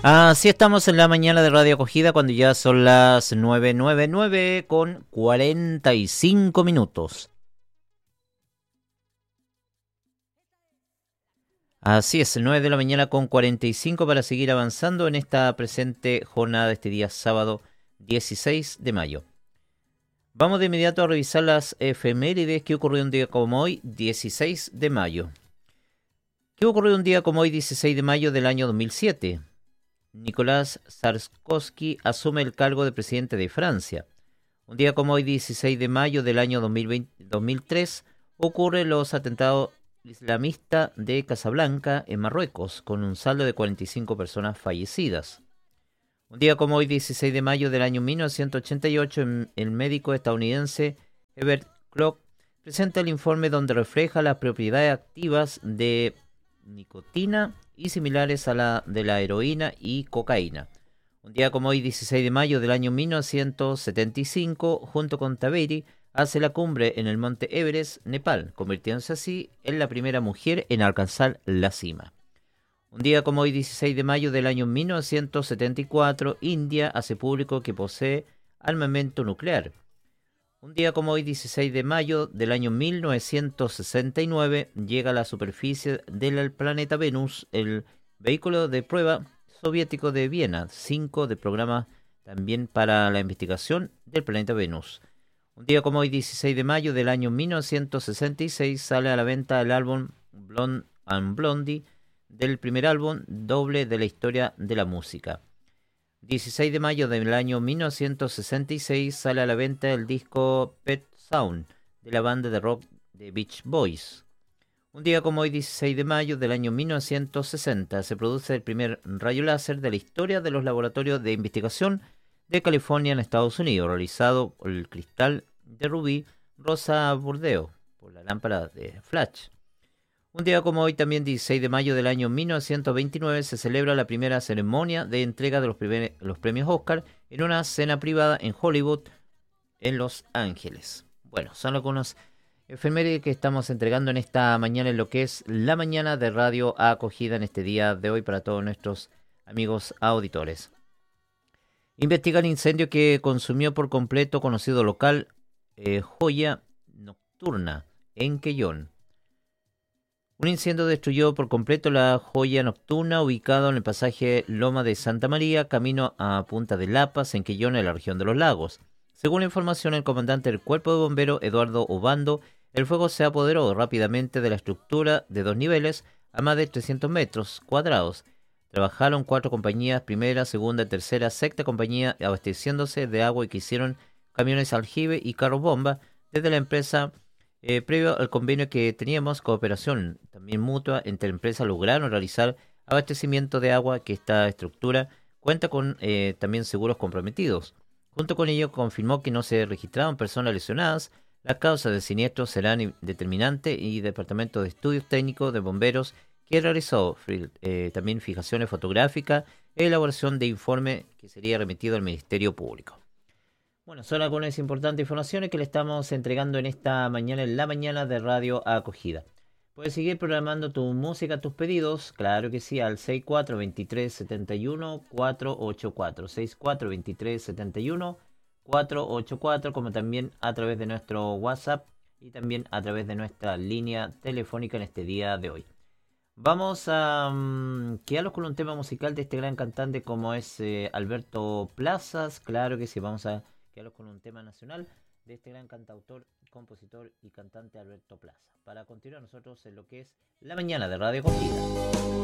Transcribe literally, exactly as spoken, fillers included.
Así estamos en la mañana de Radio Acogida cuando ya son las nueve nueve nueve con cuarenta y cinco minutos. Así es, nueve de la mañana con cuarenta y cinco para seguir avanzando en esta presente jornada de este día sábado dieciséis de mayo. Vamos de inmediato a revisar las efemérides que ocurrió un día como hoy, dieciséis de mayo. ¿Qué ocurrió un día como hoy, dieciséis de mayo del año dos mil siete? Nicolás Sarkozy asume el cargo de presidente de Francia. Un día como hoy, dieciséis de mayo del año dos mil veinte, dos mil tres, ocurren los atentados islamistas de Casablanca en Marruecos, con un saldo de cuarenta y cinco personas fallecidas. Un día como hoy, dieciséis de mayo del año mil novecientos ochenta y ocho, el médico estadounidense Herbert Koch presenta el informe donde refleja las propiedades activas de nicotina y similares a la de la heroína y cocaína. Un día como hoy, dieciséis de mayo del año mil novecientos setenta y cinco, junto con Taberi, hace la cumbre en el monte Everest, Nepal, convirtiéndose así en la primera mujer en alcanzar la cima. Un día como hoy, dieciséis de mayo del año mil novecientos setenta y cuatro, India hace público que posee armamento nuclear. Un día como hoy, dieciséis de mayo del año mil novecientos sesenta y nueve, llega a la superficie del planeta Venus el vehículo de prueba soviético de Viena, cinco del programa también para la investigación del planeta Venus. Un día como hoy, dieciséis de mayo del año mil novecientos sesenta y seis, sale a la venta el álbum Blonde and Blondie, del primer álbum doble de la historia de la música. dieciséis de mayo del año mil novecientos sesenta y seis sale a la venta el disco Pet Sound de la banda de rock The Beach Boys. Un día como hoy, dieciséis de mayo del año mil novecientos sesenta, se produce el primer rayo láser de la historia de los laboratorios de investigación de California en Estados Unidos, realizado por el cristal de rubí rosa bordeo, por la lámpara de flash. Un día como hoy, también dieciséis de mayo del año mil novecientos veintinueve, se celebra la primera ceremonia de entrega de los, primer, los premios Oscar en una cena privada en Hollywood, en Los Ángeles. Bueno, son algunos efemérides que estamos entregando en esta mañana en lo que es la mañana de Radio Acogida en este día de hoy para todos nuestros amigos auditores. Investiga el incendio que consumió por completo conocido local eh, Joya Nocturna en Quellón. Un incendio destruyó por completo la Joya Nocturna ubicado en el pasaje Loma de Santa María, camino a Punta de Lapas, en Quellón, en la región de los lagos. Según la información del comandante del Cuerpo de Bomberos, Eduardo Obando, el fuego se apoderó rápidamente de la estructura de dos niveles a más de trescientos metros cuadrados. Trabajaron cuatro compañías, primera, segunda, tercera, sexta compañía, abasteciéndose de agua y que hicieron camiones aljibe y carros bomba desde la empresa. Eh, previo al convenio que teníamos, cooperación también mutua entre empresas, lograron realizar abastecimiento de agua, que esta estructura cuenta con eh, también seguros comprometidos. Junto con ello, confirmó que no se registraron personas lesionadas. Las causas del siniestro serán determinantes y el Departamento de Estudios Técnicos de Bomberos, que realizó eh, también fijaciones fotográficas e elaboración de informe que sería remitido al Ministerio Público. Bueno, son algunas importantes informaciones que le estamos entregando en esta mañana, en la mañana de Radio Acogida. Puedes seguir programando tu música, tus pedidos, claro que sí, al seis cuatro dos tres siete uno cuatro ocho cuatro, seis cuatro dos tres siete uno cuatro ocho cuatro, como también a través de nuestro WhatsApp y también a través de nuestra línea telefónica en este día de hoy. Vamos a um, quedarnos con un tema musical de este gran cantante como es eh, Alberto Plazas, claro que sí, vamos a quedarnos con un tema nacional de este gran cantautor, compositor y cantante Alberto Plaza. Para continuar nosotros en lo que es la mañana de Radio Acogida.